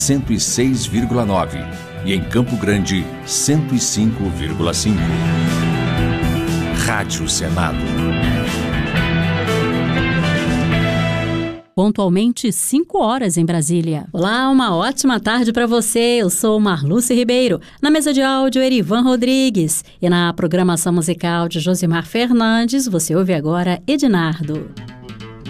106,9 e em Campo Grande 105,5. Rádio Senado. Pontualmente 5 horas em Brasília. Olá, uma ótima tarde para você. Eu sou Marluce Ribeiro. Na mesa de áudio, Erivan Rodrigues. E na programação musical de Josimar Fernandes, você ouve agora Ednardo.